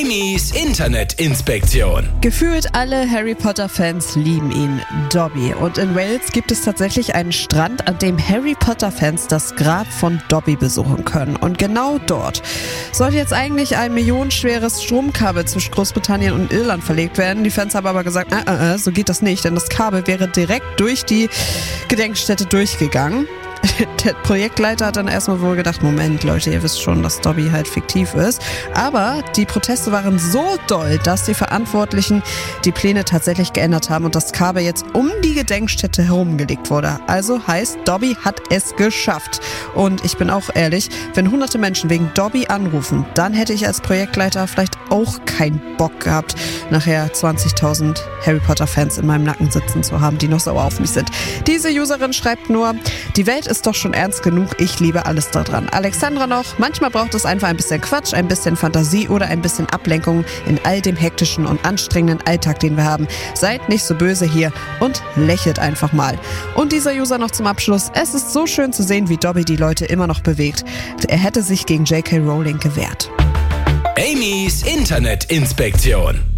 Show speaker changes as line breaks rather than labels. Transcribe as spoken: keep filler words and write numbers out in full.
Amy's Internetinspektion.
Gefühlt alle Harry Potter-Fans lieben ihn, Dobby. Und in Wales gibt es tatsächlich einen Strand, an dem Harry Potter-Fans das Grab von Dobby besuchen können. Und genau dort sollte jetzt eigentlich ein millionenschweres Stromkabel zwischen Großbritannien und Irland verlegt werden. Die Fans haben aber gesagt, äh, äh, äh, so geht das nicht, denn das Kabel wäre direkt durch die Gedenkstätte durchgegangen. Der Projektleiter hat dann erstmal wohl gedacht, Moment Leute, ihr wisst schon, dass Dobby halt fiktiv ist. Aber die Proteste waren so doll, dass die Verantwortlichen die Pläne tatsächlich geändert haben und das Kabel jetzt um die Gedenkstätte herumgelegt wurde. Also heißt, Dobby hat es geschafft. Und ich bin auch ehrlich, wenn hunderte Menschen wegen Dobby anrufen, dann hätte ich als Projektleiter vielleicht auch keinen Bock gehabt, nachher zwanzigtausend Harry Potter-Fans in meinem Nacken sitzen zu haben, die noch sauer auf mich sind. Diese Userin schreibt nur, die Welt ist doch schon ernst genug, ich liebe alles daran. Alexandra noch, manchmal braucht es einfach ein bisschen Quatsch, ein bisschen Fantasie oder ein bisschen Ablenkung in all dem hektischen und anstrengenden Alltag, den wir haben. Seid nicht so böse hier und lächelt einfach mal. Und dieser User noch zum Abschluss, es ist so schön zu sehen, wie Dobby die Leute immer noch bewegt. Er hätte sich gegen J K Rowling gewehrt.
Amy's Internetinspektion.